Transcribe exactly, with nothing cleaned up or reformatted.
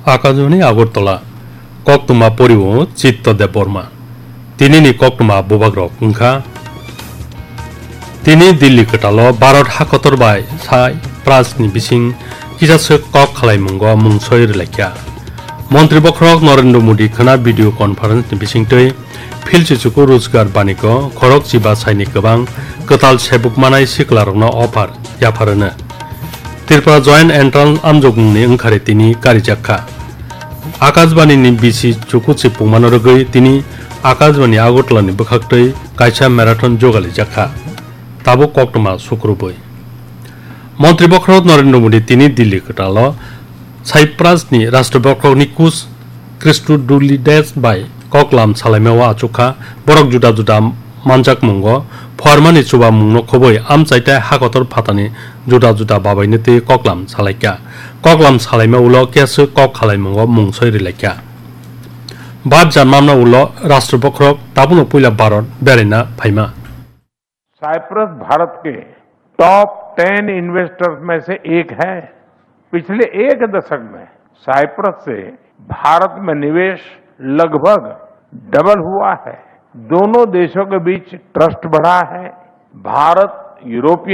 आकाशवाणी আগরতলা কক্তমা পরিবহ চিত্তদেব বর্মা তিনি কক্তমা বুবাগ্রক উংখা তিনি দিল্লি কটাল भारत हाखतर बाय साय प्राजनि बिसिं किसासो कक खालायमुंग मुंसय रिलायख्या मंत्री बख्रक नरेंद्र मोदी खना भिडिअ कन्फारेंस नि बिसिंतै फिलसिसुको रोजगार बानिक खरक जिबा साइनि गोबां कताल सेबुकमानाय सिखलारनो अफार याफारनो त्रिपुरा जॉइंट एंट्रांस आमजगुंनि ओंखारे तिनि कारिजाखा आकाशवाणीनि बिसि चुकुचि पुमानरगै तिनि आकाशवाणी आगरतलानि बखाक्तै कायसा मैराथन जगालि जाखा ताबो कक्टमा सुक्रुबै मंत्री बख्रक नरेंद्र मोदी तिनि दिल्ली कटाल साइप्रासनि राष्ट्रबख्रक निकुस क्रिस्टुडुलिडेस बाय ककलाम सालायमेवा आचुखा बरक जुदा जुदा मानजाक मुंग फरमानि सुबा मुंनो खबै आमचाइता हाकतर फातानि जुदा जुदा बाबायनोते ककलाम सालायक्या ककलाम सालायमे उल केसो कक खालायमुंग मुंसय रिलायक्या बाद जानमामना उल राष्ट्रबख्रक ताबुनो पुइला भारत बेरायना फाइमा साइप्रस भारत के टॉप टेन इन्वेस्टर्स में से एक है। पिछले एक दशक में साइप्रस से भारत में निवेश लगभग डबल हुआ है। दोनों देशों के बीच ट्रस्ट बढ़ा है। भारत यूरोपीय